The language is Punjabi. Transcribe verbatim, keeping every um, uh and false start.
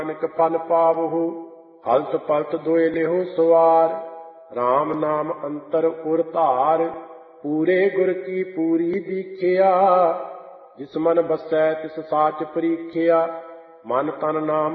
ਨਾਨਕ ਫਲ ਪਾਵਹੁ। ਹਲਤ ਪਲਤ ਦੋਇ ਲਿਹੁ ਸਵਾਰ, RAM ਨਾਮ ਅੰਤਰ ਉਰ ਧਾਰ। ਪੂਰੇ ਗੁਰ ਕੀ ਪੂਰੀ ਦੀਖਿਆ, ਜਿਸ ਮਨ ਬਸੈ ਤਿਸ ਸਾਚ ਪਰੀਖਿਆ। ਮਨ ਤਨ ਨਾਮ